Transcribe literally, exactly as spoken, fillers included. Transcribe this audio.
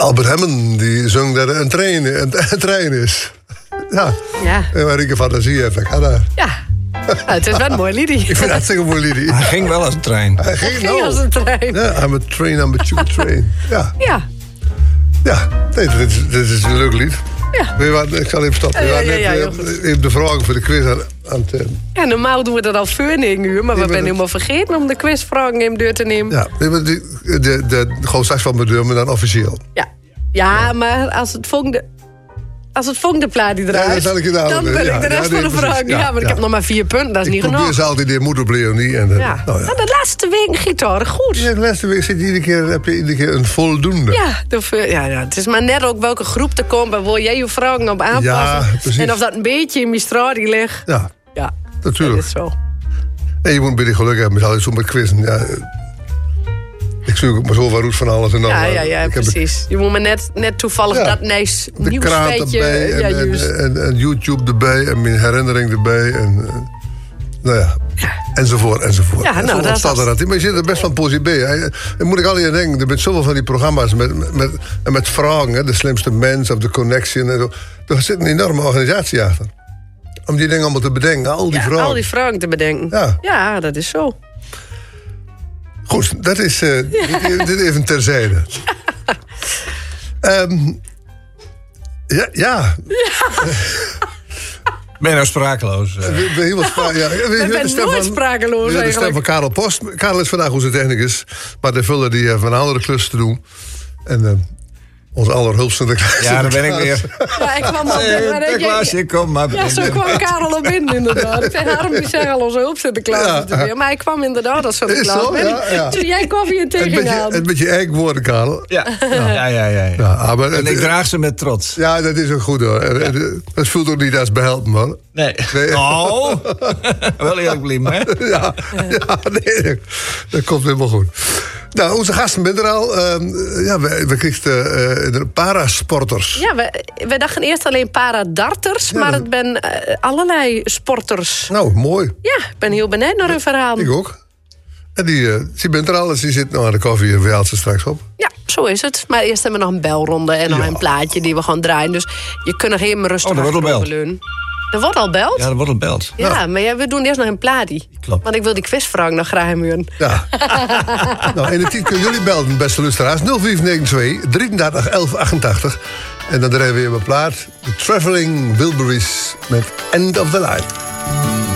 Albert Hammond, die zong dat er een trein, een, een trein is. Ja. Ja. En waar ik een fantasie heb, ik ga daar. Ja. Nou, het is wel een mooi liedje. Ik vind het hartstikke mooi liedje. Hij ging wel als een trein. Hij ging, Ging nou. als een trein. Ja, I'm a train, I'm a choo train. Ja. Ja. Ja, nee, dit, is, dit is een leuk lied. Ja. Weet je wat, ik zal even stoppen. Ja, We ja, ja, waren ja, net heel eh, goed. even de vragen voor de quiz aan, aan het... eh, Ja, normaal doen we dat al voor negen uur, maar we maar zijn dat- helemaal vergeten om de quizvragen in deur te nemen. Ja, nee, maar die, de, de, de, gewoon straks van mijn deur, maar dan officieel. Ja, ja maar als het volgende, als het volgende plaatje draait, Ja, dat zal ik je nou dan doen. ben Ja, ik de rest ja, van nee, de vraag. precies. Ja, Ja, maar ik ja. heb nog maar vier punten, dat is Ik niet probeer genoeg. ze altijd in moeder bleef niet. En, eh, Ja. nou ja. Nou, de laatste week gitaar goed. Ja, de laatste week zit je iedere keer, heb je iedere keer een voldoende. Ja, de, ja, ja, het is maar net ook welke groep er komt en waar jij je vragen op aanpassen. Ja, precies. En of dat een beetje in mijn straat ligt. Ja, Ja, natuurlijk. dat is zo. En je moet een beetje geluk hebben, met altijd zo met quizzen. Ja, eh, ik zoek ook maar zo wat roet van alles en dan. Ja, eh, ja, ja, ik heb precies. Je moet maar net, net toevallig Ja. dat nice de kraan nieuwsfeitje. erbij en, Ja, en, juist. en, en YouTube erbij en mijn herinnering erbij. En, eh, nou ja, enzovoort, enzovoort. Ja, nou, Zo dat ontstaat is- er dat. Maar je zit er best van positie bij. Hè. Dan moet ik al je denken, er zijn zoveel van die programma's met, met, met, en met vragen. Hè, de slimste mens of de connection en zo. Er zit een enorme organisatie achter. Om die dingen allemaal te bedenken, al die Ja, vragen. al die vragen te bedenken. Ja. Ja, dat is zo. Goed, dat is eh, dit, dit even terzijde. Ehm, ja, ja. Ben je nou sprakeloos? eh? We, we, heel spra- ja, we, we Ik ben nooit sprakeloos de stem eigenlijk. van Karel Post. Karel is vandaag onze technicus. Maar de Vuller die heeft van een andere klus te doen. En eh, onze allerhulpste Klaas. Ja, daar ben ik weer. Ja, ik kwam al Hey, binnen. maar ik- Sinterklaasje, kom maar. Ja, zo kwam Karel al binnen inderdaad. Ik zei, Harm, die zeggen al onze hulp Sinterklaas Ja. is er weer. Maar ik kwam inderdaad als Is Sinterklaas zo? binnen. Ja, ja. Toen jij koffie en thee Het ging beetje, halen. het beetje eigen woorden, Karel. Ja, ja, ja. ja, ja. Ja, maar En het, ik draag ze met trots. ja, dat is ook goed hoor. Het, het- het voelt ook niet als behelpen, man. Nee. Nee. Oh. Wel eerlijk blijven, hè? Ja, ja, nee, dat komt helemaal goed. Nou, onze gasten zijn er al. Ehm, ja, we, we kregen uh, de parasporters. Ja, we, we dachten eerst alleen paradarters, Ja, maar dat- het ben eh, allerlei sporters. Nou, mooi. Ja, ik ben heel benieuwd naar hun verhaal. Ik ook. En die, uh, die bent er al, dus die zit nou aan de koffie en we haalt ze straks op. Ja, zo is het. Maar eerst hebben we nog een belronde en nog Ja. een plaatje die we gaan draaien. Dus je kunt nog helemaal rustig Oh, er wordt al achterover beld. leunen. Er wordt al beld? Ja, er wordt een belt. Ja, maar ja, we doen eerst nog een plaatje. Klopt. Want ik wil die quizvraag nog graag hebben. Ja. Nou, in de tijd kunnen jullie belden, beste luisteraars. nul vijf negen twee drieëndertig elf achtentachtig. En dan draaien we weer op plaat. The Traveling Wilburys met End of the Line.